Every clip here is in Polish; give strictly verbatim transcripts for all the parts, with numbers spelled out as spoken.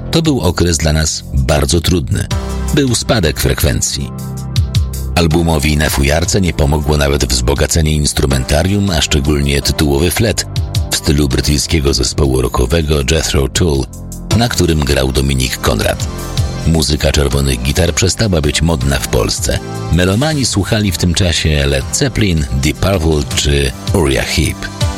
To był okres dla nas bardzo trudny. Był spadek frekwencji. Albumowi Na fujarce nie pomogło nawet wzbogacenie instrumentarium, a szczególnie tytułowy flet w stylu brytyjskiego zespołu rockowego Jethro Tull, na którym grał Dominik Konrad. Muzyka czerwonych gitar przestała być modna w Polsce. Melomani słuchali w tym czasie Led Zeppelin, Deep Purple czy Uriah Heep.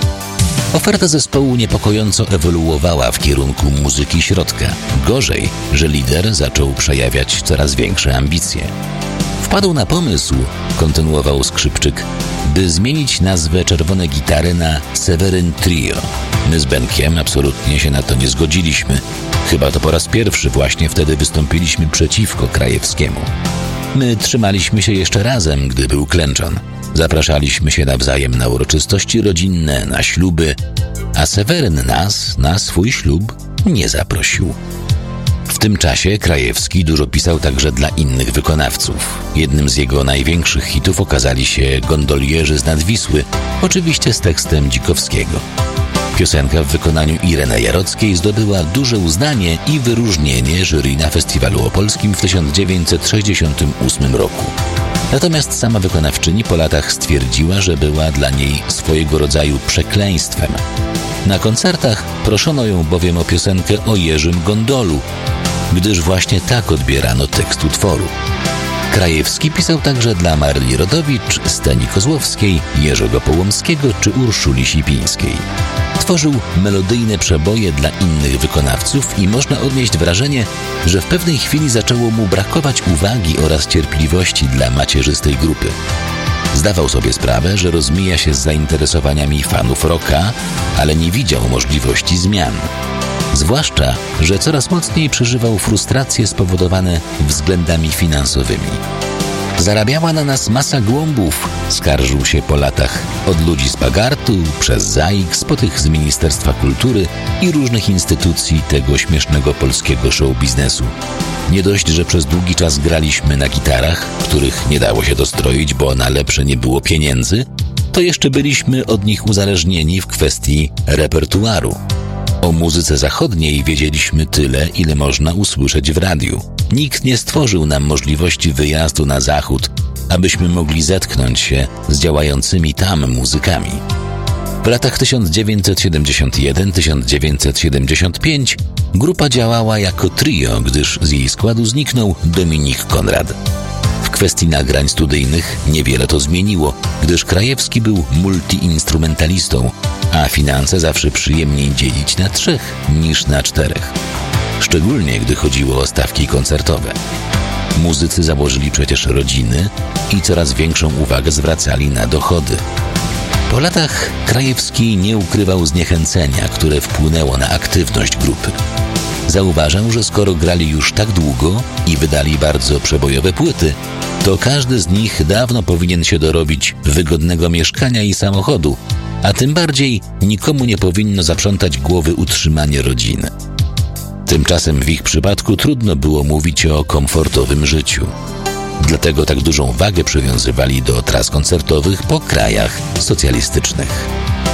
Oferta zespołu niepokojąco ewoluowała w kierunku muzyki środka. Gorzej, że lider zaczął przejawiać coraz większe ambicje. Wpadł na pomysł, kontynuował Skrzypczyk, by zmienić nazwę Czerwone Gitary na Seweryn Trio. My z Benkiem absolutnie się na to nie zgodziliśmy. Chyba to po raz pierwszy właśnie wtedy wystąpiliśmy przeciwko Krajewskiemu. My trzymaliśmy się jeszcze razem, gdy był klęczon. Zapraszaliśmy się nawzajem na uroczystości rodzinne, na śluby, a Seweryn nas na swój ślub nie zaprosił. W tym czasie Krajewski dużo pisał także dla innych wykonawców. Jednym z jego największych hitów okazali się Gondolierzy z nad Wisły, oczywiście z tekstem Dzikowskiego. Piosenka w wykonaniu Ireny Jarockiej zdobyła duże uznanie i wyróżnienie jury na Festiwalu Opolskim w tysiąc dziewięćset sześćdziesiątym ósmym roku. Natomiast sama wykonawczyni po latach stwierdziła, że była dla niej swojego rodzaju przekleństwem. Na koncertach proszono ją bowiem o piosenkę o Jerzym Gondolu, gdyż właśnie tak odbierano tekst utworu. Krajewski pisał także dla Maryli Rodowicz, Steni Kozłowskiej, Jerzego Połomskiego czy Urszuli Sipińskiej. Tworzył melodyjne przeboje dla innych wykonawców i można odnieść wrażenie, że w pewnej chwili zaczęło mu brakować uwagi oraz cierpliwości dla macierzystej grupy. Zdawał sobie sprawę, że rozmija się z zainteresowaniami fanów rocka, ale nie widział możliwości zmian. Zwłaszcza, że coraz mocniej przeżywał frustracje spowodowane względami finansowymi. Zarabiała na nas masa głąbów, skarżył się po latach, od ludzi z Pagartu, przez Zaiks, po tych z Ministerstwa Kultury i różnych instytucji tego śmiesznego polskiego show biznesu. Nie dość, że przez długi czas graliśmy na gitarach, których nie dało się dostroić, bo na lepsze nie było pieniędzy, to jeszcze byliśmy od nich uzależnieni w kwestii repertuaru. O muzyce zachodniej wiedzieliśmy tyle, ile można usłyszeć w radiu. Nikt nie stworzył nam możliwości wyjazdu na zachód, abyśmy mogli zetknąć się z działającymi tam muzykami. W latach tysiąc dziewięćset siedemdziesiąt jeden do tysiąc dziewięćset siedemdziesiąt pięć grupa działała jako trio, gdyż z jej składu zniknął Dominik Konrad. W kwestii nagrań studyjnych niewiele to zmieniło, gdyż Krajewski był multiinstrumentalistą, a finanse zawsze przyjemniej dzielić na trzech niż na czterech. Szczególnie gdy chodziło o stawki koncertowe. Muzycy założyli przecież rodziny i coraz większą uwagę zwracali na dochody. Po latach Krajewski nie ukrywał zniechęcenia, które wpłynęło na aktywność grupy. Zauważał, że skoro grali już tak długo i wydali bardzo przebojowe płyty, to każdy z nich dawno powinien się dorobić wygodnego mieszkania i samochodu, a tym bardziej nikomu nie powinno zaprzątać głowy utrzymanie rodziny. Tymczasem w ich przypadku trudno było mówić o komfortowym życiu. Dlatego tak dużą wagę przywiązywali do tras koncertowych po krajach socjalistycznych.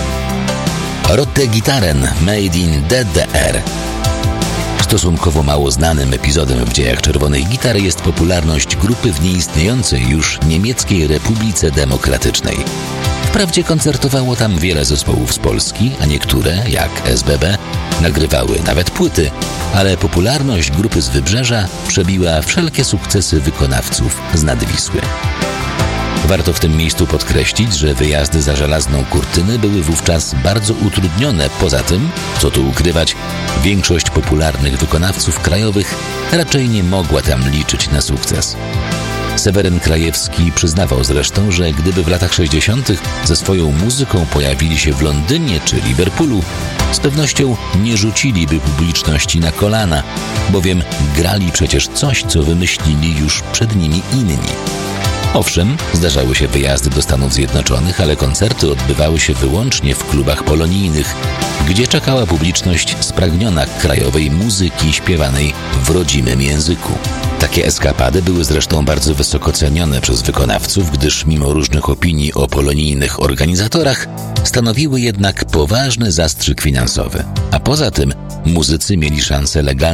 Rote Gitaren Made in D D R. Stosunkowo mało znanym epizodem w dziejach Czerwonych Gitar jest popularność grupy w nieistniejącej już Niemieckiej Republice Demokratycznej. Wprawdzie koncertowało tam wiele zespołów z Polski, a niektóre, jak S B B, nagrywały nawet płyty, ale popularność grupy z Wybrzeża przebiła wszelkie sukcesy wykonawców z Nadwisły. Warto w tym miejscu podkreślić, że wyjazdy za żelazną kurtynę były wówczas bardzo utrudnione. Poza tym, co tu ukrywać, większość popularnych wykonawców krajowych raczej nie mogła tam liczyć na sukces. Seweryn Krajewski przyznawał zresztą, że gdyby w latach sześćdziesiątych ze swoją muzyką pojawili się w Londynie czy Liverpoolu, z pewnością nie rzuciliby publiczności na kolana, bowiem grali przecież coś, co wymyślili już przed nimi inni. Owszem, zdarzały się wyjazdy do Stanów Zjednoczonych, ale koncerty odbywały się wyłącznie w klubach polonijnych, gdzie czekała publiczność spragniona krajowej muzyki śpiewanej w rodzimym języku. Takie eskapady były zresztą bardzo wysoko cenione przez wykonawców, gdyż mimo różnych opinii o polonijnych organizatorach stanowiły jednak poważny zastrzyk finansowy. A poza tym muzycy mieli szansę legalnie